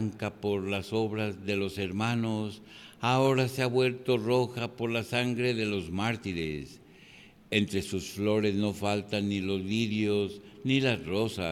blanca por las obras de los hermanos, ahora se ha vuelto roja por la sangre de los mártires. Entre sus flores no faltan ni los lirios ni las rosas,